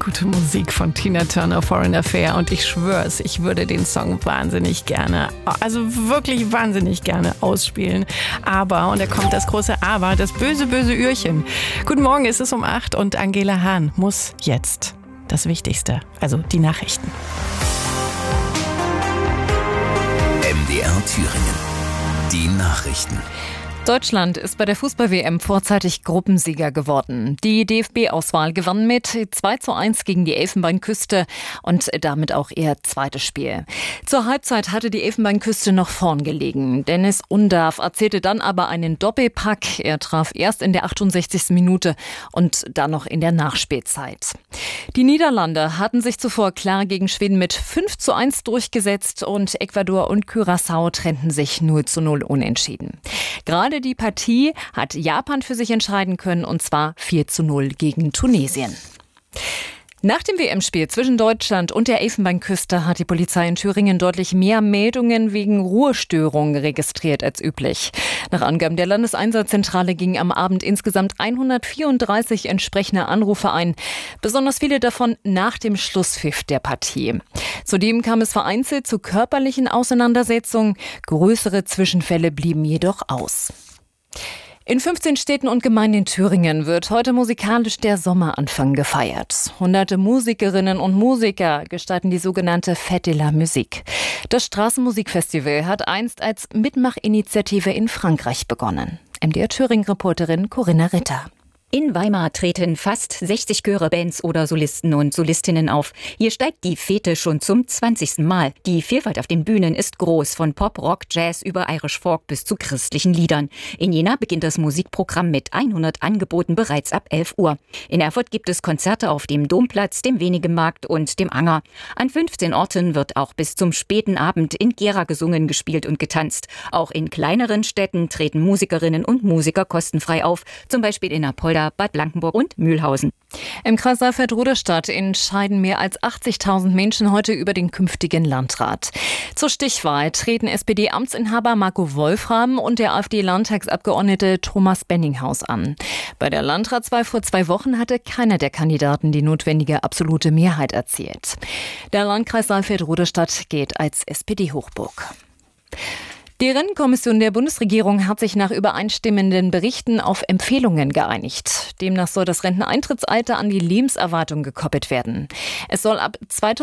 gute Musik von Tina Turner, Foreign Affair. Und ich schwör's, ich würde den Song wahnsinnig gerne, also wirklich wahnsinnig gerne ausspielen. Aber, und da kommt das große Aber, das böse, böse Öhrchen. Guten Morgen, es ist um 8 und Angela Hahn muss jetzt das Wichtigste, also die Nachrichten. MDR Thüringen. Die Nachrichten. Deutschland ist bei der Fußball-WM vorzeitig Gruppensieger geworden. Die DFB-Auswahl gewann mit 2:1 gegen die Elfenbeinküste und damit auch ihr zweites Spiel. Zur Halbzeit hatte die Elfenbeinküste noch vorn gelegen. Dennis Undav erzielte dann aber einen Doppelpack. Er traf erst in der 68. Minute und dann noch in der Nachspielzeit. Die Niederlande hatten sich zuvor klar gegen Schweden mit 5:1 durchgesetzt und Ecuador und Curaçao trennten sich 0:0 unentschieden. Gerade die Partie hat Japan für sich entscheiden können, und zwar 4:0 gegen Tunesien. Nach dem WM-Spiel zwischen Deutschland und der Elfenbeinküste hat die Polizei in Thüringen deutlich mehr Meldungen wegen Ruhestörungen registriert als üblich. Nach Angaben der Landeseinsatzzentrale gingen am Abend insgesamt 134 entsprechende Anrufe ein, besonders viele davon nach dem Schlusspfiff der Partie. Zudem kam es vereinzelt zu körperlichen Auseinandersetzungen, größere Zwischenfälle blieben jedoch aus. In 15 Städten und Gemeinden in Thüringen wird heute musikalisch der Sommeranfang gefeiert. Hunderte Musikerinnen und Musiker gestalten die sogenannte Fête de la Musique. Das Straßenmusikfestival hat einst als Mitmachinitiative in Frankreich begonnen. MDR Thüringen-Reporterin Corinna Ritter. In Weimar treten fast 60 Chöre, Bands oder Solisten und Solistinnen auf. Hier steigt die Fete schon zum 20. Mal. Die Vielfalt auf den Bühnen ist groß, von Pop, Rock, Jazz über Irish Folk bis zu christlichen Liedern. In Jena beginnt das Musikprogramm mit 100 Angeboten bereits ab 11 Uhr. In Erfurt gibt es Konzerte auf dem Domplatz, dem Wenigemarkt und dem Anger. An 15 Orten wird auch bis zum späten Abend in Gera gesungen, gespielt und getanzt. Auch in kleineren Städten treten Musikerinnen und Musiker kostenfrei auf, zum Beispiel in Apolda, Bad Blankenburg und Mühlhausen. Im Kreis Saalfeld-Ruderstadt entscheiden mehr als 80.000 Menschen heute über den künftigen Landrat. Zur Stichwahl treten SPD-Amtsinhaber Marco Wolfram und der AfD-Landtagsabgeordnete Thomas Benninghaus an. Bei der Landratswahl vor 2 Wochen hatte keiner der Kandidaten die notwendige absolute Mehrheit erzielt. Der Landkreis Saalfeld-Ruderstadt gilt als SPD-Hochburg. Die Rentenkommission der Bundesregierung hat sich nach übereinstimmenden Berichten auf Empfehlungen geeinigt. Demnach soll das Renteneintrittsalter an die Lebenserwartung gekoppelt werden. Es soll ab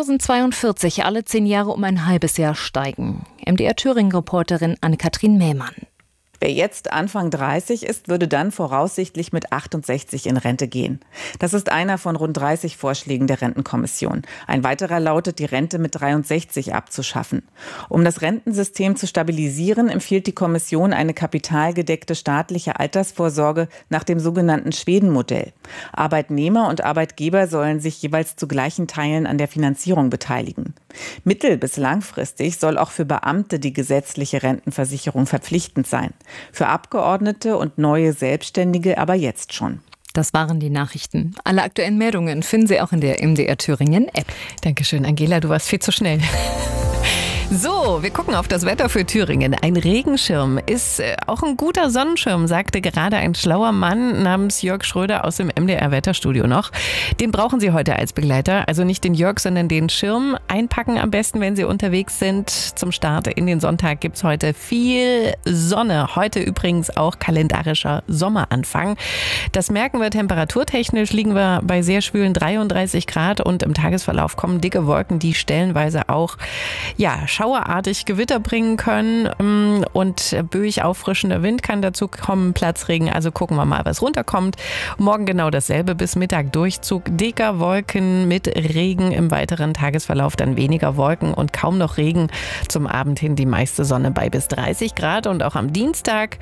2042 alle 10 Jahre um ein halbes Jahr steigen. MDR Thüringen-Reporterin Anne-Kathrin Mähmann. Wer jetzt Anfang 30 ist, würde dann voraussichtlich mit 68 in Rente gehen. Das ist einer von rund 30 Vorschlägen der Rentenkommission. Ein weiterer lautet, die Rente mit 63 abzuschaffen. Um das Rentensystem zu stabilisieren, empfiehlt die Kommission eine kapitalgedeckte staatliche Altersvorsorge nach dem sogenannten Schweden-Modell. Arbeitnehmer und Arbeitgeber sollen sich jeweils zu gleichen Teilen an der Finanzierung beteiligen. Mittel- bis langfristig soll auch für Beamte die gesetzliche Rentenversicherung verpflichtend sein. Für Abgeordnete und neue Selbstständige aber jetzt schon. Das waren die Nachrichten. Alle aktuellen Meldungen finden Sie auch in der MDR Thüringen App. Dankeschön, Angela, du warst viel zu schnell. So, wir gucken auf das Wetter für Thüringen. Ein Regenschirm ist auch ein guter Sonnenschirm, sagte gerade ein schlauer Mann namens Jörg Schröder aus dem MDR-Wetterstudio noch. Den brauchen Sie heute als Begleiter. Also nicht den Jörg, sondern den Schirm. Einpacken am besten, wenn Sie unterwegs sind. Zum Start in den Sonntag gibt's heute viel Sonne. Heute übrigens auch kalendarischer Sommeranfang. Das merken wir temperaturtechnisch. Liegen wir bei sehr schwülen 33 Grad und im Tagesverlauf kommen dicke Wolken, die stellenweise auch, schauerartig Gewitter bringen können und böig auffrischender Wind kann dazu kommen, Platzregen, also gucken wir mal, was runterkommt. Morgen genau dasselbe, bis Mittag Durchzug dicker Wolken mit Regen, im weiteren Tagesverlauf dann weniger Wolken und kaum noch Regen, zum Abend hin die meiste Sonne bei bis 30 Grad und auch am Dienstag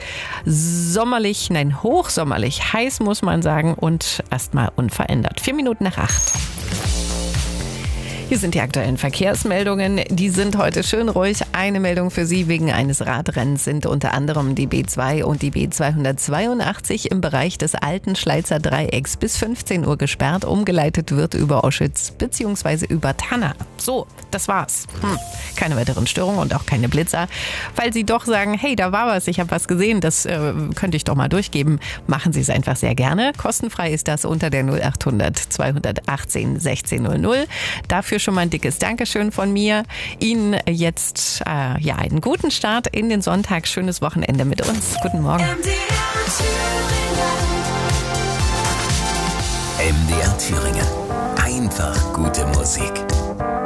hochsommerlich, heiß muss man sagen und erstmal unverändert. 4 Minuten nach 8. Hier sind die aktuellen Verkehrsmeldungen. Die sind heute schön ruhig. Eine Meldung für Sie: Wegen eines Radrennens sind unter anderem die B2 und die B282 im Bereich des alten Schleizer Dreiecks bis 15 Uhr gesperrt. Umgeleitet wird über Oschütz bzw. über Tanna. So, das war's. Keine weiteren Störungen und auch keine Blitzer. Falls Sie doch sagen, hey, da war was, ich habe was gesehen, das könnte ich doch mal durchgeben, machen Sie es einfach sehr gerne. Kostenfrei ist das unter der 0800 218 1600. Dafür schon mal ein dickes Dankeschön von mir. Ihnen jetzt einen guten Start in den Sonntag. Schönes Wochenende mit uns. Guten Morgen. MDR Thüringen. Einfach gute Musik.